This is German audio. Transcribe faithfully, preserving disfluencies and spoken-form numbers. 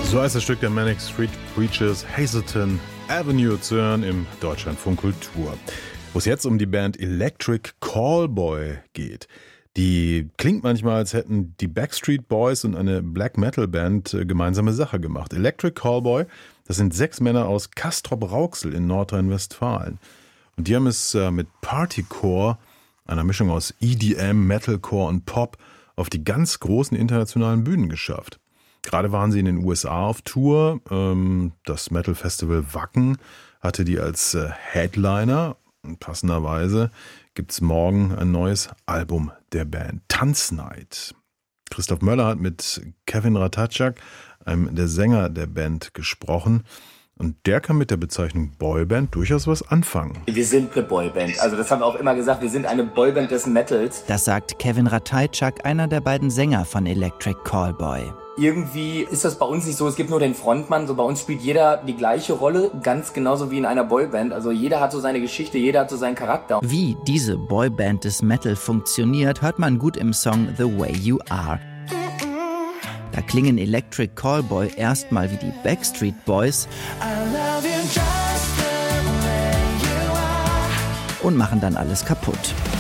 So heißt das Stück der Manic Street Preachers, Hazelton Avenue zu hören im Deutschlandfunk Kultur. Wo es jetzt um die Band Electric Callboy geht. Die klingt manchmal, als hätten die Backstreet Boys und eine Black Metal Band gemeinsame Sache gemacht. Electric Callboy, das sind sechs Männer aus Castrop-Rauxel in Nordrhein-Westfalen. Und die haben es mit Partycore, einer Mischung aus E D M, Metalcore und Pop, auf die ganz großen internationalen Bühnen geschafft. Gerade waren sie in den U S A auf Tour. Das Metal Festival Wacken hatte die als Headliner. Und passenderweise gibt es morgen ein neues Album der Band, Tanznight. Christoph Möller hat mit Kevin Ratajczak, einem der Sänger der Band, gesprochen. Und der kann mit der Bezeichnung Boyband durchaus was anfangen. Wir sind eine Boyband. Also das haben wir auch immer gesagt, wir sind eine Boyband des Metals. Das sagt Kevin Ratajczak, einer der beiden Sänger von Electric Callboy. Irgendwie ist das bei uns nicht so, es gibt nur den Frontmann, so bei uns spielt jeder die gleiche Rolle, ganz genauso wie in einer Boyband. Also jeder hat so seine Geschichte, jeder hat so seinen Charakter. Wie diese Boyband des Metal funktioniert, hört man gut im Song The Way You Are. Da klingen Electric Callboy erstmal wie die Backstreet Boys und machen dann alles kaputt.